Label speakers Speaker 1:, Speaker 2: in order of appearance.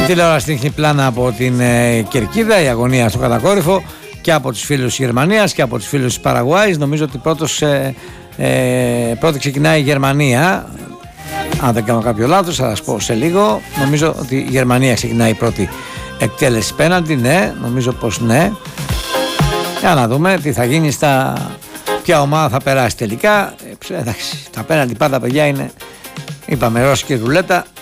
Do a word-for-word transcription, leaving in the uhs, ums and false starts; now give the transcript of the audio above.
Speaker 1: τηλεόραση δείχνει πλάνα από την ε, Κερκίδα, η αγωνία στο κατακόρυφο, και από τους φίλους της Γερμανίας και από τους φίλους της Παραγουάης. Νομίζω ότι πρώτος, ε, ε, πρώτη ξεκινάει η Γερμανία. Αν δεν κάνω κάποιο λάθος, θα σας πω σε λίγο. Νομίζω ότι η Γερμανία ξεκινάει η πρώτη εκτέλεση πέναλτι. Ναι, νομίζω πως ναι. Για να δούμε τι θα γίνει, στα ποια ομάδα θα περάσει τελικά. Ε, εντάξει, τα πέναλτι πάντα, παιδιά, είναι, είπαμε, ρώσικη ρουλέτα.